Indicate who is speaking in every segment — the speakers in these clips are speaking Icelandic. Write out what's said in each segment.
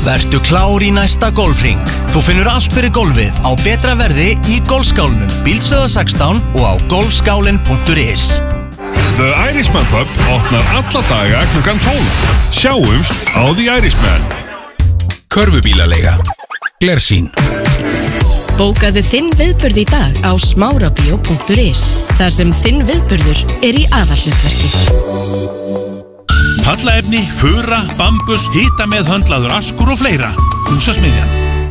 Speaker 1: Vertu klár í næsta golfring. Þú finnur allt fyrir golfið á betra verði í Golfskálunum, Bíldstöðvar 16 og á golfskálin.is.
Speaker 2: The Irishman Pub opnar alla daga klukkan 12. Sjáumst á The Irishman.
Speaker 3: Körfubílaleiga. Glersýn.
Speaker 4: Bókaðu þinn viðburð í dag á smárabíó.is. Þar sem þinn viðburður í aðalhlutverki.
Speaker 2: Pallaefni, fura, bambus, hita með höndlaður askur og fleira. Húsasmiðjan.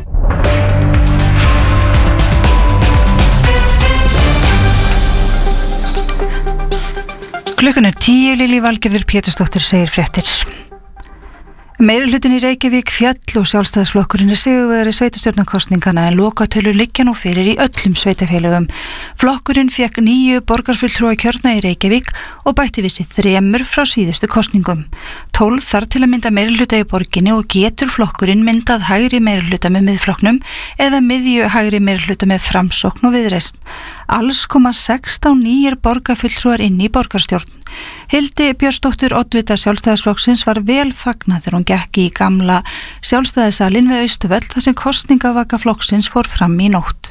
Speaker 5: Klukkan 10, Lilja Valgerður Pétursdóttir segir fréttir. Meirihlutin í Reykjavík fjall og sjálfstæðisflokkurinn sigurvegari sveitarstjórnarkosningana en lokatölur liggja nú fyrir í öllum sveitarfélögum. Flokkurinn fékk 9 borgarfulltrúa kjörna í Reykjavík og bætti við sig 3 frá síðustu kosningum. 12 þarf til að mynda meirihluta í borginni og getur flokkurinn myndað hægri meirihluta með miðflokknum eða miðju hægri meirihluta með Framsókn og Viðreisn. Alls koma 16 nýjir borgarfulltrúar inn í borgarstjórn. Hildi Björnsdóttir oddvita sjálfstæðisflokksins var vel fagnað þegar hún gekk í gamla sjálfstæðisalinn við Austurvöll þar sem kosningavaka flokksins fór fram í nótt.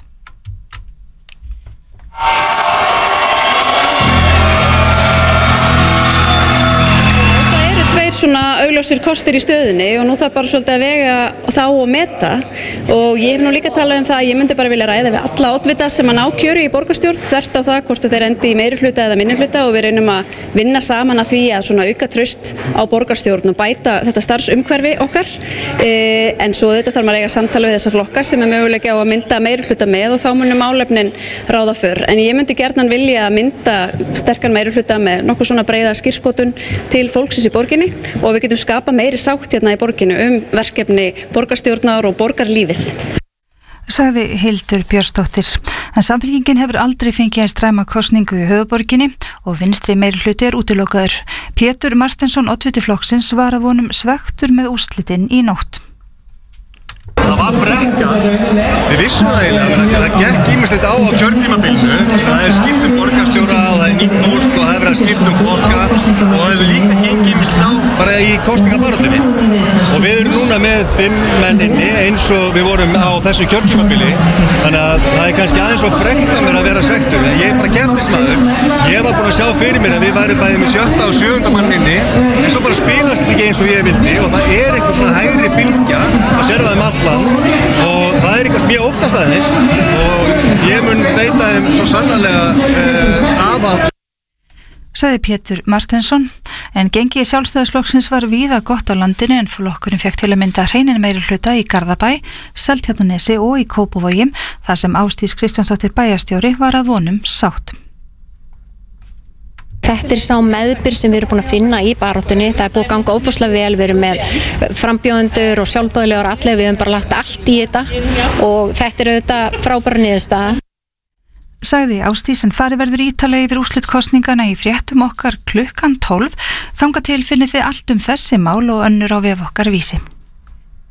Speaker 6: Svona augljósir kostir í stöðunni og nú það bara svolítið að vega þá og meta og ég hef nú líka talað það að ég myndi bara vilja ræða við alla oddvita sem að ná kjöri í borgarstjórn þvert á það hvort þeir endi í meirihluta eða minnihluta og við reynum að vinna saman að því að svona auka traust á borgarstjórn og bæta þetta starfsumhverfi okkar en svo þetta þarf maður að eiga samtala við þessa flokka sem möguleika á að mynda meirihluta með og þá munum málefnin ráða för en ég myndi gjarnan vilja að mynda sterkan meirihluta með nokkuð svona breiða skírskotun til fólksins í borginni og við getum skapa meiri sátt hérna í borginu verkefni borgarstjórnar og borgarlífið.
Speaker 5: Sagði Hildur Björnsdóttir. En Samfylkingin hefur aldrei fengið að stræma kosningu í höfuðborginni og vinstri meirihluti útilokaður. Pétur Marteinsson oddviti flokksins var að vonum svektur með úrslitin í nótt.
Speaker 7: Það var brekka, við vissum það eiginlega, það gekk ýmislegt á kjörtímabilinu, það skipt borgarstjóra og það nýtt fólk og það verið skipt flokka og það hefur líka gengið ýmislegt á bara í kosningabaráttunni og við erum núna með 5 menn inni eins og við vorum á þessu kjörtímabili þannig að það kannski aðeins svo frekt að mér að vera svektur en ég bara keppnismadur, ég var búin að sjá fyrir mér að við værum bæði með 7. og 7. mann inni en svo bara spilast þetta ekki eins og ég vildi og það einhver svona hægri bylgja að serða þeim allan og það eitthvað sem ég óttast aðeins og ég mun veita þeim svo sannarlega aðall.
Speaker 5: Sagði Pétur Marteinsson, en gengi sjálfstæðisflokksins var víða gott á landinu en flokkurinn fékk til að mynda hreinin meirihluta í Garðabæ, Seltjarnarnesi og í Kópavogi, þar sem Ásdís Kristjánsdóttir bæjarstjóri var að vonum sátt.
Speaker 8: Þetta sá meðbyr sem við erum búin að finna í baráttunni. Það búið að ganga óbúslega vel, við erum með frambjóðendur og sjálfboðaliðar allir, við höfum bara lagt allt í þetta og þetta auðvitað frábæra niðurstaða.
Speaker 5: Sagði Ásdís en farið verður ítarlega yfir úrslitkosningana í fréttum okkar klukkan 12. Þangað til finnið þið allt þessi mál og önnur á vef okkar Vísi.